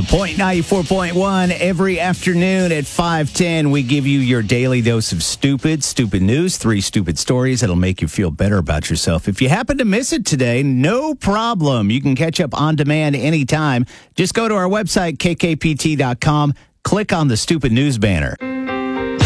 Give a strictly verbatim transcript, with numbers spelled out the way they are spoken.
Point ninety-four point one every afternoon at five ten. We give you your daily dose of stupid, stupid news, three stupid stories that'll make you feel better about yourself. If you happen to miss it today, no problem. You can catch up on demand anytime. Just go to our website, k k p t dot com, click on the stupid news banner.